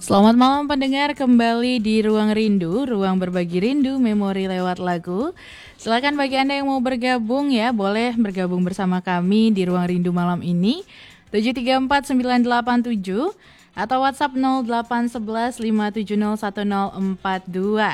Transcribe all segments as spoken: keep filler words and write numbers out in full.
Selamat malam pendengar, kembali di Ruang Rindu, ruang berbagi rindu, memori lewat lagu. Silakan bagi Anda yang mau bergabung ya, boleh bergabung bersama kami di Ruang Rindu malam ini tujuh tiga empat sembilan delapan tujuh atau WhatsApp nol delapan satu satu lima tujuh nol satu nol empat dua.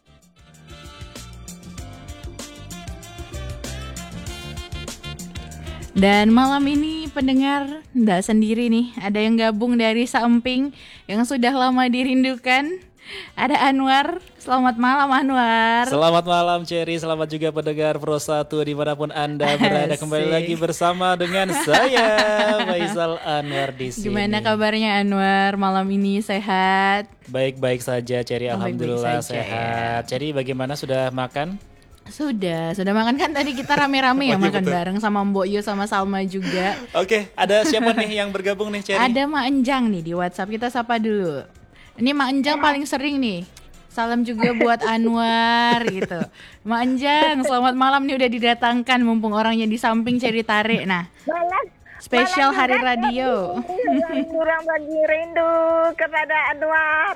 Dan malam ini pendengar nggak sendiri nih, ada yang gabung dari samping yang sudah lama dirindukan. Ada Anwar, selamat malam Anwar. Selamat malam Cherry, selamat juga pendengar Pro satu dimanapun Anda berada. Kembali lagi bersama dengan saya Faisal Anwar di sini. Gimana kabarnya Anwar malam ini, sehat? Baik-baik saja Cherry, Oh, alhamdulillah baik-baik saja, sehat. ya. Cherry bagaimana, sudah makan? Sudah, sudah makan kan tadi kita rame-rame ya Oh, iya, makan betul. bareng sama Mbok Yo sama Salma juga. Oke, ada siapa nih yang bergabung nih Cherry? Ada Mak Enjang nih di WhatsApp, kita sapa dulu. Ini Mak Enjang paling sering nih. Salam juga buat Anwar gitu. Mak Enjang, selamat malam nih, udah didatangkan mumpung orangnya di samping Cherry tarik. Nah, Malam, spesial malam hari juga radio. Kurang bagi rindu kepada Anwar.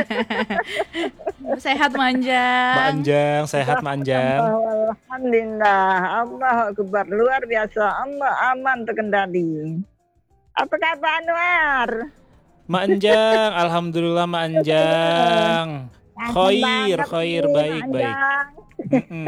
Sehat Mak Mak Enjang. Anjang, sehat Mak Anjang. Alhamdulillah, Allah Akbar, luar biasa, Allah aman terkendali. Apa kabar Anwar? Mak Anjang, alhamdulillah Mak Anjang. Khoir, Banget khoir, nih, baik, Mak baik. Anjang. Mm-mm.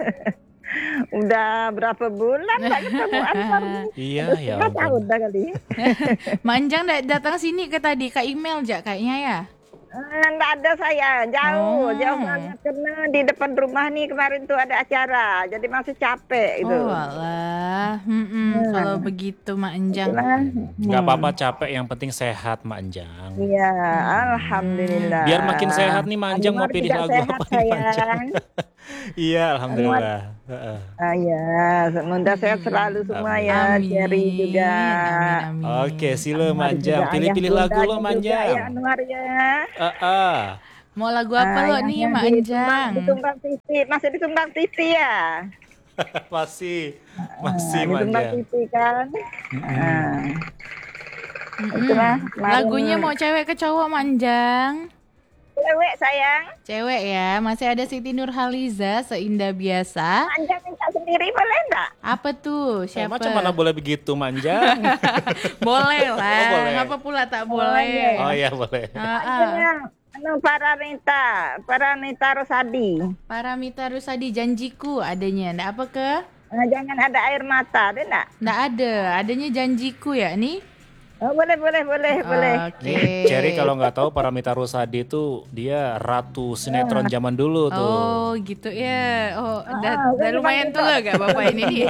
Udah berapa bulan gak ketemu Anwar? Iya, ya Udah tahun ampun. dah kali. Mak Enjang da- datang sini ke tadi ke email aja kayaknya ya. Enggak ada saya, jauh, Oh. jauh banget karena di depan rumah nih kemarin tuh ada acara, jadi masih capek gitu. Oh alah, mm-mm, kalau begitu Mak Enjang. Itulah. Nggak Hmm. apa-apa capek, yang penting sehat Mak Anjang. Iya, alhamdulillah. Biar makin sehat nih Mak Anjang, mau Anwar pilih juga lagu sehat, apa nih Mak Anjang? sayang. Iya, alhamdulillah. Heeh. Ah, ya, semoga sehat selalu semua Amin. ya, Amin. Cherry juga. Amin, amin. Oke, sila Mak Anwar Anjang, juga, pilih-pilih ayah lagu lo bundanya Mak juga Anjang. ya, Anwar ya. Heeh. Mau lagu apa Ah, lo yang- nih yang Mak di Tumbang- Enjang? Di Tumbang T V, masih di Tumbang T V ya? Masih, Ah, masih di Mak Tumbang Anjang. T V kan? Ah. Mm-mm. Itulah, kemarin- Lagunya mau cewek ke cowok Mak Enjang? Cewek sayang. Cewek ya, masih ada Siti Nurhaliza, Seindah Biasa. Anjang minta sendiri boleh enggak? Apa tuh? Eh, Siapa? macam mana boleh begitu Mak Anjang? Boleh lah. Oh, boleh. Apa pula tak Oh, boleh? iya. Oh iya boleh. Ah, ah. Anjangnya anu Paramita, Paramita Rosadi. Paramita Rusadi, Janjiku adanya. Nggak apa ke? Nah, jangan ada air mata, ada enggak? Nggak ada. Adanya Janjiku ya nih. Oh, boleh, boleh, boleh, boleh. Oke. Nih, Cherry kalau nggak tahu, Paramita Rusadi itu dia ratu sinetron zaman dulu tuh. Oh gitu ya. Oh, udah, Ah, udah kan lumayan dipanggil tua gak bapak ini nih?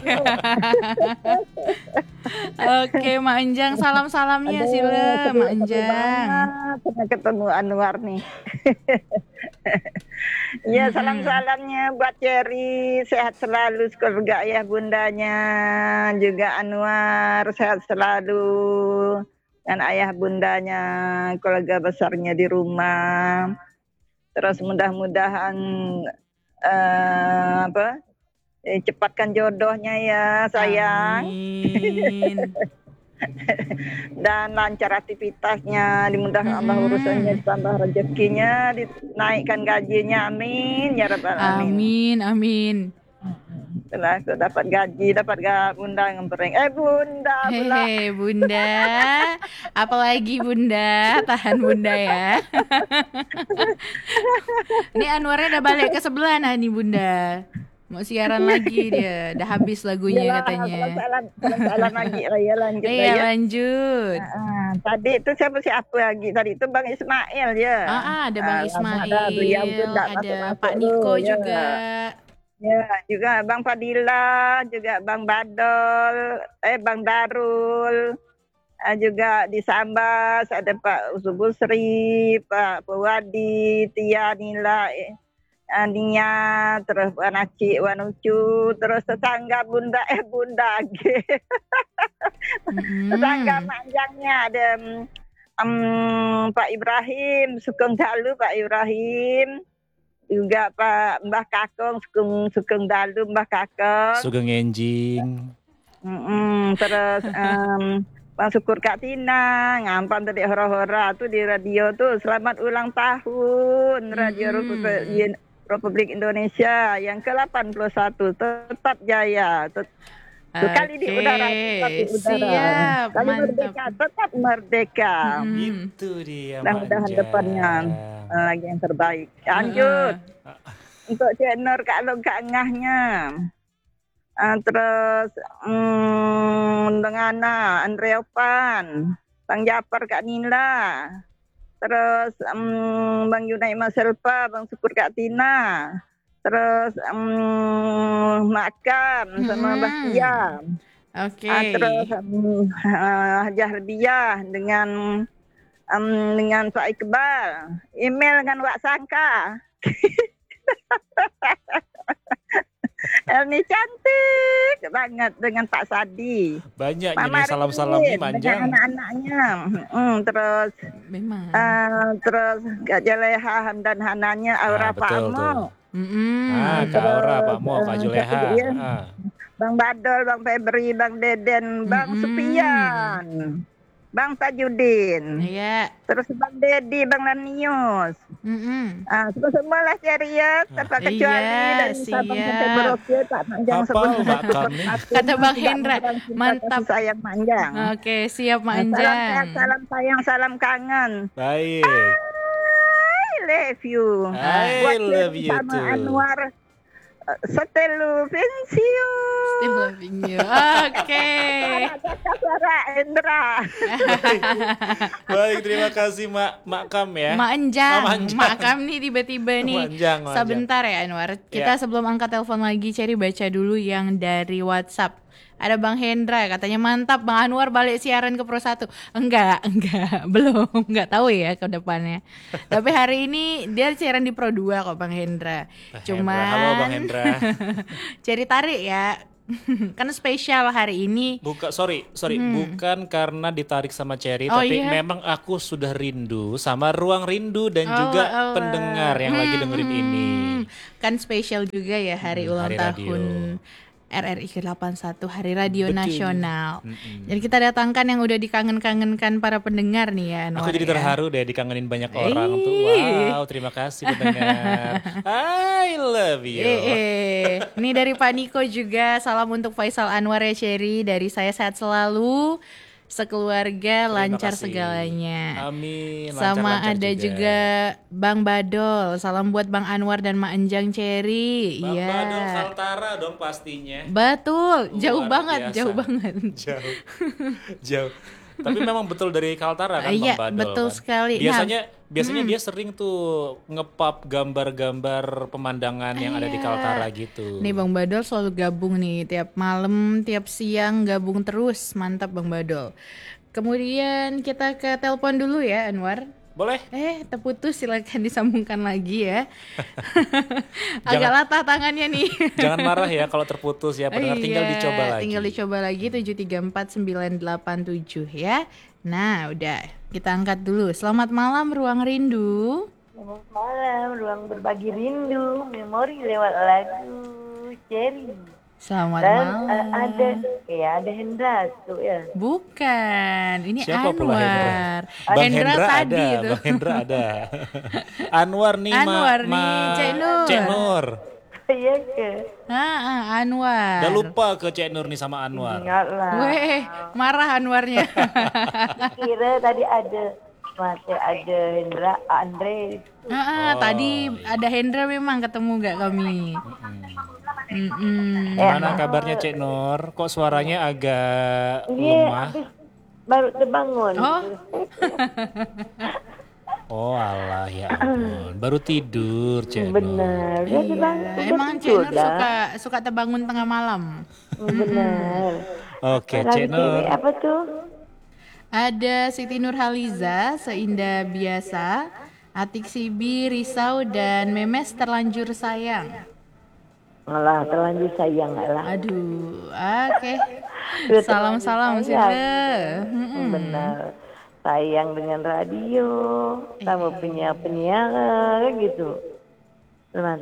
Oke, Mak Enjang, salam-salamnya Aduh, sila, sedih- Mak sedih Enjang. banget pernah ketemu Anwar nih. Ya, salam-salamnya buat Cherry, sehat selalu keluarga ayah bundanya, juga Anwar sehat selalu dan ayah bundanya, keluarga besarnya di rumah. Terus mudah-mudahan eh, apa? eh, cepatkan jodohnya ya, sayang. Amin. Dan lancar aktivitasnya, dimudahkan Allah Mm-mm. urusannya, ditambah rezekinya, dinaikkan gajinya, amin ya rabbal alamin. Amin, amin. Setelah aku dapat gaji, dapat gak bunda ngempereng, eh bunda pula. Hehe, Bunda. Apalagi Bunda, tahan Bunda ya. Ini Anwarnya udah balik ke sebelah nah nih Bunda. Mau siaran lagi dia, udah habis lagunya Yalah, katanya. salam salam lagi lah ya, lanjut lah Iya ya. lanjut. Ah, tadi itu siapa siapa lagi tadi itu Bang Ismail ya. Ah, ah, ada Bang Ah, Ismail, ada beliau tuh nggak ada masuk-masuk Pak tuh, Niko ya. juga. Ya, juga Bang Fadila, juga Bang Badol, eh Bang Darul, ah, juga di Sambas ada Pak Usubusri, Pak Pawadi, Tia Nila, eh, ah, Nia, terus Wan Aci, Wan Ucu, terus tetangga Bunda eh Bunda G. Mm-mm. Tetangga panjangnya ada mm, Pak Ibrahim, Sugeng Dalu Pak Ibrahim. Juga Pak Mbah Kakong, Sugeng Sugeng Dalu Mbah Kakong. Sugeng Enjing. Mm-mm, terus em, Bang Syukur Kak Tina, ngampan tadi hora-hora tuh di radio tuh. Selamat ulang tahun Radio Republik, Mm-mm. Republik Indonesia yang ke delapan puluh satu. Tetap jaya. Tet- tuh, kali di Oke, udara, tetap di udara. siap, Kali mantap. merdeka, tetap merdeka. Mm-mm. Itu dia Mudah-mudahan Mak depannya Anjang. eh, lagi yang terbaik. Heeh. Lanjut untuk Cik Nur Kak Long Kak Ngahnya. Ah, terus hmm, dengan Ana, Andreopan, Bang Japar Kak Nila, terus um, Bang Yunai Mas Selpa, Bang Syukur Kak Tina, terus um, Makam sama Mbah Mm-mm. Tia, Oke. ah, terus um, uh, Hajah Lebiah dengan um, dengan Pak Iqbal, email dengan Wak Sangka. Elmi cantik banget dengan Pak Sadi. Banyak Mama nih salam-salam nih Rin dengan Manjang. anak-anaknya. Hmm, terus Memang. eh, terus Kak Jaleha Hamdan Hananya Aura Ah, betul tuh. Pakmo. Mm-mm. Ah, Kak Aura, Pak Mo, Kak eh, Juleha. siapa dia? Ah. Bang Badol, Bang Febri, Bang Deden, Bang Mm-mm. Supian, Bang Tajudin, Iya. terus Bang Dedi, Bang Lanius. Mm-mm. Ah, semua lah ceria, tanpa Iya, kecuali dari Sabang sampai siap. Merauke, Pak Manjang Hafal, sebut Mbak Kam nih. Kata Bang Hendra, mantap. sayang Manjang. Oke, siap Mak Salam sehat, Anjang. salam sayang, salam kangen. Baik. I love you. I Buat love Ferry you sama too. Anwar, eh, setelu pensiun. Still loving you. Oke. Kakak Sarah Endra. Baik, terima kasih Mak Mak Kam ya. Mak Anjang, Oh, Mak Anjang. Mak Kam nih tiba-tiba nih. Mak Anjang, Mak Sebentar ya Anwar. Kita Ya. sebelum angkat telepon lagi, Ceri baca dulu yang dari WhatsApp. Ada Bang Hendra katanya mantap Bang Anwar balik siaran ke Pro satu. Enggak, enggak, belum, enggak tahu ya ke depannya. Tapi hari ini dia siaran di Pro dua kok Bang Hendra. Hendra. Cuman Halo Bang Hendra. Ceri tarik ya. Kan spesial hari ini. Buka, sorry, sorry, bukan karena ditarik sama Cherry, Oh, tapi iya? memang aku sudah rindu sama Ruang Rindu dan Oh, juga Allah. pendengar yang lagi dengerin Hmm, ini. Kan spesial juga ya hari Hmm, ulang hari tahun R R I ke delapan puluh satu, Hari Radio Betul. Nasional. Mm-mm. Jadi kita datangkan yang udah dikangen-kangenkan para pendengar nih ya Anwar. Aku jadi ya. terharu deh dikangenin banyak orang tuh. Ih. Wow, terima kasih pendengar. I love you. Eh, eh. Ini dari Pak Niko juga. Salam untuk Faisal Anwar ya Cherry. Dari saya sehat selalu. Sekeluarga Terima lancar kasih. segalanya. Amin. Sama lancar-lancar ada juga. Bang Badol. Salam buat Bang Anwar dan Mak Enjang Cherry. Bang Iya. Badol Kaltara dong pastinya. Betul, jauh Luar banget, biasa. jauh banget. Jauh. Jauh. Tapi memang betul dari Kaltara kan Iya, Bang Badol. betul kan? sekali. Nah, Biasanya biasanya dia sering tuh ngepap gambar-gambar pemandangan yang ada di Iya. Kaltara gitu. Nih Bang Badol selalu gabung nih tiap malam, tiap siang gabung terus. Mantap Bang Badol. Kemudian kita ke telepon dulu ya Anwar. Boleh? Eh, terputus silakan disambungkan lagi ya. Agak latah tangannya nih. Jangan marah ya kalau terputus ya, pendengar tinggal Iya, dicoba lagi. Tinggal dicoba lagi tujuh tiga empat sembilan delapan tujuh ya. Nah, udah kita angkat dulu. Selamat malam Ruang Rindu. Selamat malam, ruang berbagi rindu, memori lewat lagu Cherry. Selamat Dan malam. uh, ada, ya ada Hendra tuh ya. Bukan, ini Siapa pula Hendra? Anwar. Bang Hendra, Hendra, tadi ada, itu. Bang Hendra ada. Anwar nih, Anwar Ma, nih, Ma- Cek Nur. Cek Nur. Iya ke? Ah, ah, Anwar. Udah lupa ke Cek Nur nih sama Anwar. Ingat lah. Weh, marah Anwarnya. Kira tadi ada masih ada Hendra, Andre. ah, ah, Oh, tadi ada Hendra memang ketemu gak kami? Mm-mm. Gimana kabarnya Cek Nur? Kok suaranya agak Iya, lemah? habis baru terbangun. Oh, Oh alah ya ampun, baru tidur Cek Nur. Benar, dia terbangun. iya. udah Emang tidur Cek Nur dah. suka suka terbangun tengah malam. Benar. Oke Lagu Cek Nur. cewek apa tuh? Ada Siti Nurhaliza, Seindah Biasa, Atik Sibi, Risau, dan Memes Terlanjur Sayang. Alah, terlanjur sayang lah. Aduh, oke. Sudah Salam-salam terlanjur sayang. sudah. Mm-mm. Benar. Sayang dengan radio, sama Iya. punya penyiar gitu.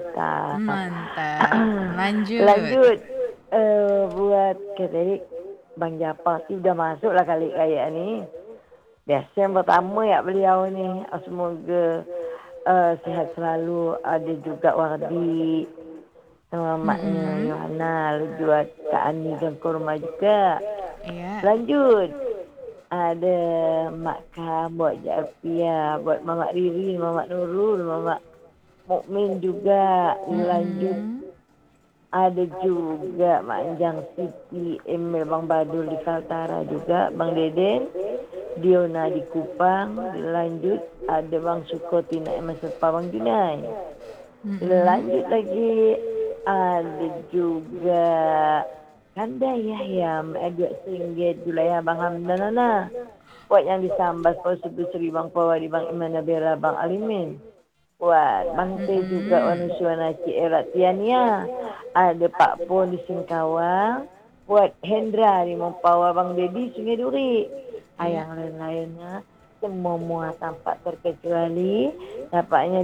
Mantap. Mantap. Lanjut. Lanjut eh, buat Kak tadi Bang Japar sih udah masuk lah kali kayak ni. Biasa yang pertama ya beliau ni. Ah, Semoga uh, sihat selalu. Ada juga Wardi sama maknya Mm-mm. Yohana. Lalu juga Kak Ani dan Korma juga. Iya. Lanjut. Ada Mak Kam buat Japia, buat Mamak Riri, Mamak Nurul, Mamak Mukmin juga. Lanjut. Mm-mm. Ada juga Mak Anjang Siti, Emil Bang Badul di Kaltara juga, Bang Deden, Diona di Kupang. Lanjut ada Bang Suko Tina Emas Serpa Bang Junai. Mm-mm. Lanjut lagi ada juga Kanda Yahya, Edward Singgit, Julaya Bang Hamdan Nana. Buat yang disambas Pak Subu Sri Bang Pawadi, Bang Iman Nabira, Bang Alimin. Buat Bang Teh juga Wanusuana Cik Erat Tiania. Ada Pak Pon di Singkawang. Buat Hendra di Mompawa, Bang Dedi Sungai Duri. Ah, yang lain-lainnya semua muat tampak terkecuali dapatnya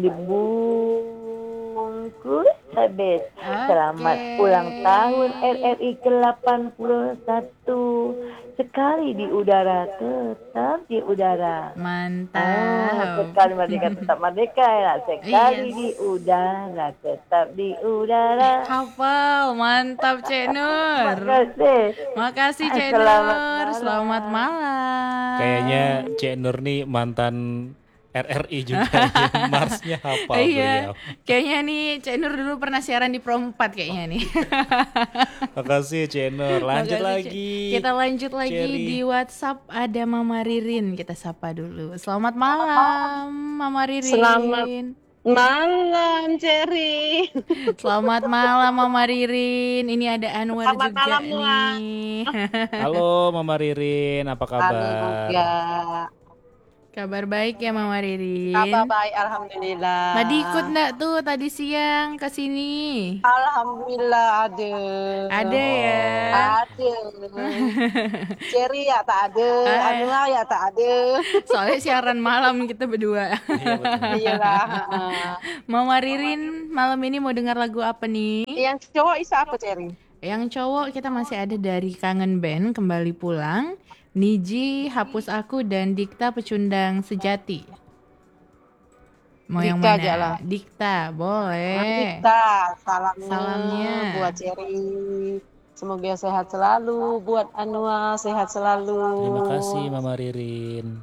dibungkus habis. Selamat Oke. ulang tahun R R I ke delapan puluh satu. Sekali di udara tetap di udara. Ah, Mantap. sekali merdeka tetap merdeka ya. Sekali Yes. di udara tetap di udara. Hafal, mantap Cek Nur. Terima kasih. Makasih Cek Selamat Nur. malam. Selamat malam. Kayaknya Cek Nur nih mantan R R I juga ya. Marsnya hafal Iya, beliau. kayaknya nih Cek Nur dulu pernah siaran di Pro empat kayaknya nih. Makasih Cek Nur. Lanjut Makasih, Cek. lagi. Kita lanjut lagi Cherry. di WhatsApp ada Mama Ririn. Kita sapa dulu. Selamat malam Mama Ririn. Selamat malam, Cherry. Selamat malam Mama Ririn. Ini ada Anwar Selamat juga malam, Noah. nih. Halo Mama Ririn, apa Halo kabar? juga. Kabar baik ya Mama Ririn. Kabar baik, alhamdulillah. Tadi ikut enggak tuh tadi siang ke sini? Alhamdulillah ada. Ada ya. Ada. Cherry ya tak ada, Ah. Anwar ya tak ada. Soalnya siaran malam kita berdua. Iya betul. Iyalah. Mama Ririn malam ini mau dengar lagu apa nih? Yang cowok isa apa, Cherry? Yang cowok kita masih ada dari Kangen Band Kembali Pulang, Niji Hapus Aku, dan Dikta Pecundang Sejati. Mau yang Dikta mana? aja lah. Dikta, boleh. Kita salamnya, Salamnya. buat Cherry. Semoga sehat selalu, buat Anwar sehat selalu. Terima kasih Mama Ririn.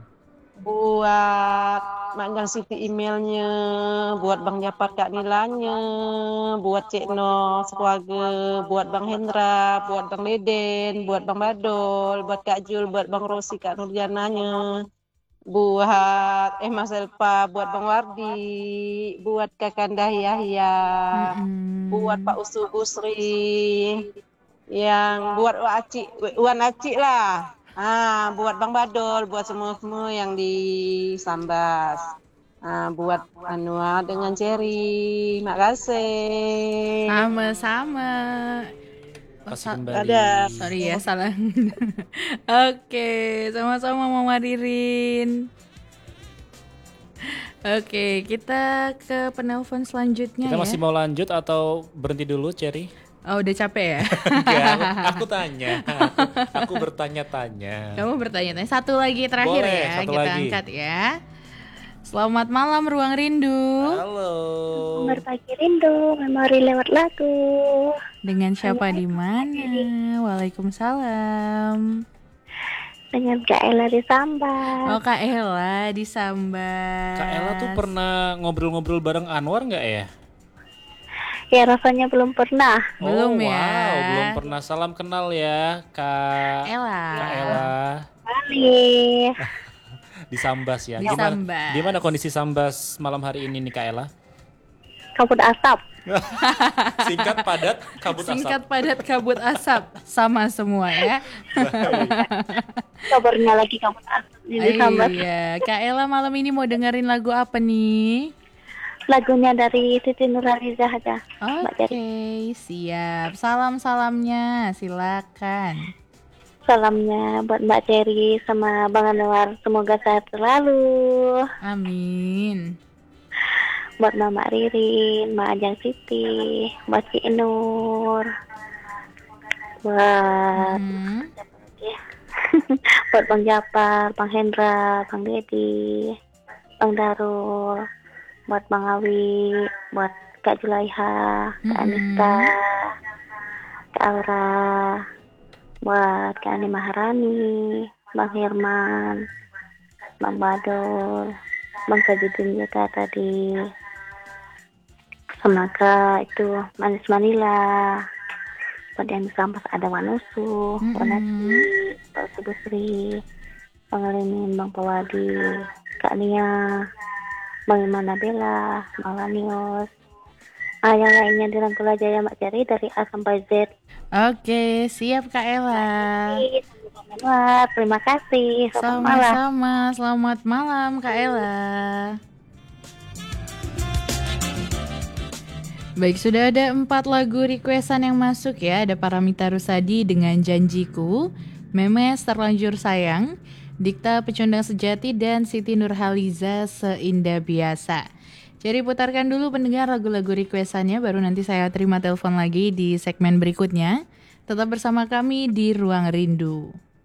Buat Manjang Siti emailnya, buat Bang Japar Kak Nilanya, buat Cik No sekeluarga, buat Bang Hendra, buat Bang Deden, buat Bang Badol, buat Kak Jul, buat Bang Rosi, Kak Nurjananya, buat Eh Mas Elpa, buat Bang Wardi, buat Kakanda Yahya, Mm-mm. buat Pak Usu Busri, yang buat Wan Acik, Wan Acik lah. Ah, buat Bang Badol, buat semua-semua yang di Sambas. Ah, buat Anwar dengan Cherry. Makasih. Sama-sama. Kasih sa- kembali. Ada. Sorry ya, salah. Oke, sama-sama Mama Ririn. Oke, kita ke penelpon selanjutnya Kita ya. masih mau lanjut atau berhenti dulu Cherry? Oh, udah capek ya? Enggak, aku tanya. Aku, aku bertanya-tanya. Kamu bertanya-tanya. Satu lagi terakhir Boleh, ya, satu kita lagi. angkat ya. Selamat malam Ruang Rindu. Halo. Berbagi rindu, memori lewat lagu. Dengan siapa di mana? Waalaikumsalam. Dengan Kak Ella di Sambas. Oh, Kak Ella di Sambas. Kak Ella tuh pernah ngobrol-ngobrol bareng Anwar nggak ya? Ya rasanya belum pernah. Belum oh, ya. Wow, belum pernah. Salam kenal ya, Kak Ella. Kak Ella. Balik. Di Sambas ya. Di Gimana, Sambas. gimana kondisi Sambas malam hari ini nih Kak Ella? Kabut asap. Singkat padat kabut Singkat asap. padat kabut asap. Sama semua ya. Kabarnya lagi kabut asap di Sambas. Iya, Kak Ella malam ini mau dengerin lagu apa nih? Lagunya dari Siti Nurhaliza aja. Mbak Oke, Cherry. siap. Salam-salamnya, silakan. Salamnya buat Mbak Cherry sama Bang Anwar. Semoga sehat selalu. Amin. Buat Mama Ririn, Mbak Ajang Siti, buat Cik Nur. Buat Hmm. siapa lagi buat Bang Japar, Bang Hendra, Bang Dedi, Bang Darul, buat Bang Awi, buat Kak Julaiha, Kak Anissa, Kak Aura, buat Kak Ani Maharani, Bang Herman, Bang Badol, Bang Sajidin juga tadi, sama Kak itu Manis Manila, buat yang disampas ada Wanusu, Mm-mm. Wanati, Pak Subusri, Bang Alimin, Bang Pawadi, Kak Nia, Bang Imana Bella, Bang Lanios, ah yang lainnya di Rangkula Jaya Mbak Ceri dari A sampai Z. Oke, siap Kak Ella. Wah, terima kasih. Selamat malam. Sama-sama, selamat malam Kak Ella. Baik, sudah ada empat lagu requestan yang masuk ya. Ada Paramita Rusadi dengan Janjiku, Memes Terlanjur Sayang, Dikta Pecundang Sejati, dan Siti Nurhaliza Seindah Biasa. Jadi putarkan dulu pendengar lagu-lagu requestannya, baru nanti saya terima telepon lagi di segmen berikutnya. Tetap bersama kami di Ruang Rindu.